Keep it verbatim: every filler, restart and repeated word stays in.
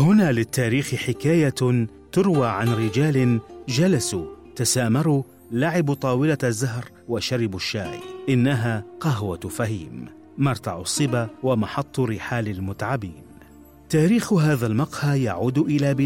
هنا للتاريخ حكاية تروى عن رجال جلسوا تسامروا لعبوا طاولة الزهر وشربوا الشاي. إنها قهوة فهيم، مرتع الصبا ومحط رحال المتعبين. تاريخ هذا المقهى يعود إلى